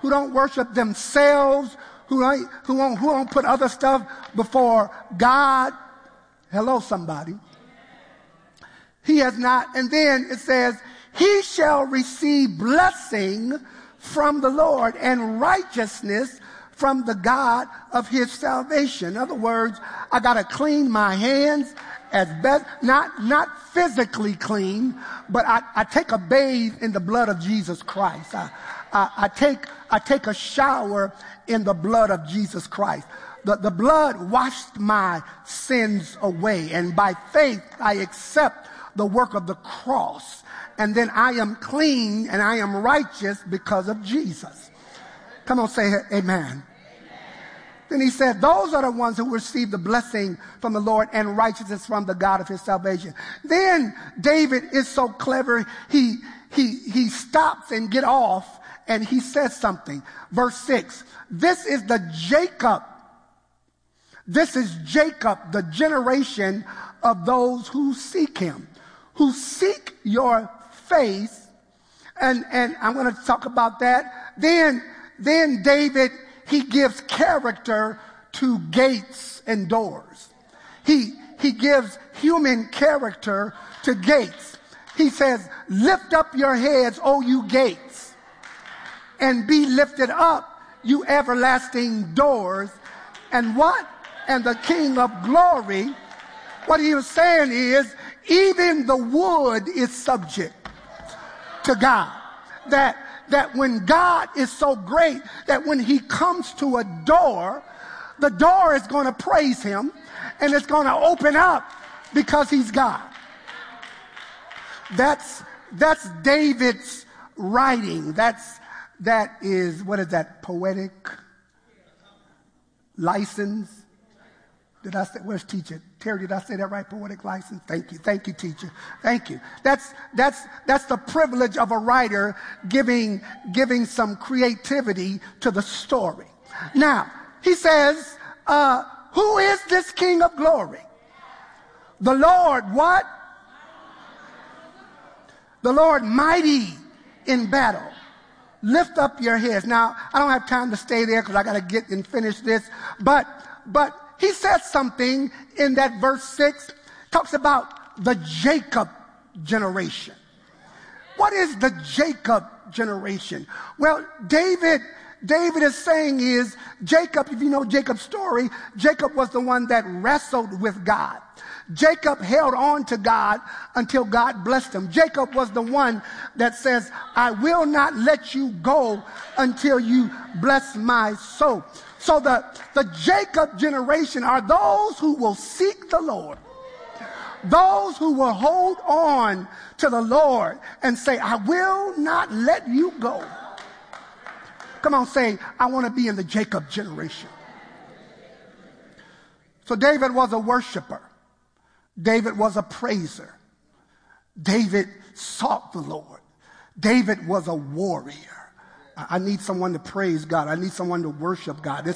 who don't worship themselves, who don't put other stuff before God. Hello, somebody. He has not. And then it says, he shall receive blessing from the Lord and righteousness from the God of his salvation. In other words, I got to clean my hands as best, not physically clean, but I take a bathe in the blood of Jesus Christ. I take a shower in the blood of Jesus Christ. The blood washed my sins away, and by faith I accept the work of the cross. And then I am clean and I am righteous because of Jesus. Come on, say amen. Amen. Then he said, those are the ones who receive the blessing from the Lord and righteousness from the God of his salvation. Then David is so clever, he stops and get off and he says something. Verse 6, this is Jacob, the generation of those who seek him, who seek your face. And I'm going to talk about that. Then David, he gives character to gates and doors. He gives human character to gates. He says, lift up your heads, O you gates, and be lifted up, you everlasting doors. And what? And the King of glory, what he was saying is, even the wood is subject to God. That when God is so great that when he comes to a door, the door is going to praise him and it's going to open up because he's God. That's David's writing. That is, what is that, poetic license? Did I say, where's teacher? Terry, did I say that right? Poetic license? Thank you, teacher. Thank you. That's the privilege of a writer giving some creativity to the story. Now, he says, who is this King of glory? The Lord, what? The Lord mighty in battle. Lift up your heads. Now, I don't have time to stay there because I got to get and finish this. But he says something in that verse 6, talks about the Jacob generation. What is the Jacob generation? Well, David is saying is, Jacob, if you know Jacob's story, Jacob was the one that wrestled with God. Jacob held on to God until God blessed him. Jacob was the one that says, I will not let you go until you bless my soul. So the Jacob generation are those who will seek the Lord. Those who will hold on to the Lord and say, I will not let you go. Come on, say, I want to be in the Jacob generation. So David was a worshiper. David was a praiser. David sought the Lord. David was a warrior. I need someone to praise God. I need someone to worship God.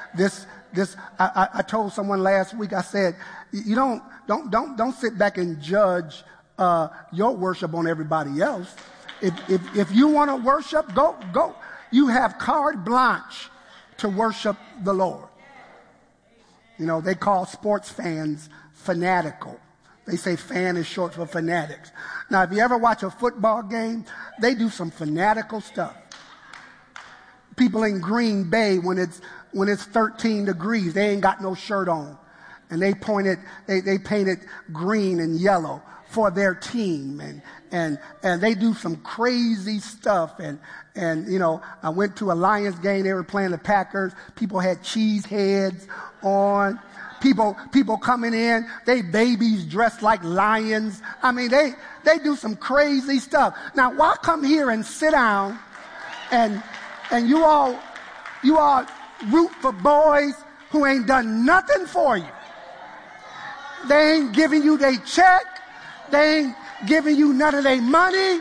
I told someone last week, I said, you don't sit back and judge your worship on everybody else. If you want to worship, go. You have carte blanche to worship the Lord. You know, they call sports fans fanatical. They say fan is short for fanatics. Now, if you ever watch a football game, they do some fanatical stuff. People in Green Bay, when it's 13 degrees, they ain't got no shirt on. And they painted green and yellow for their team. And they do some crazy stuff. And you know, I went to a Lions game, they were playing the Packers. People had cheese heads on. People coming in, they babies dressed like lions. I mean, they do some crazy stuff. Now, why come here and sit down and you all root for boys who ain't done nothing for you? They ain't giving you their check. They ain't giving you none of their money.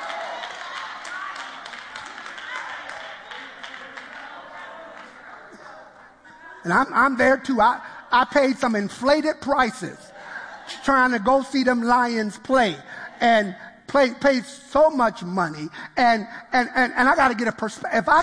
And I'm there too. I paid some inflated prices trying to go see them Lions play and paid so much money. And I got to get a perspective. If I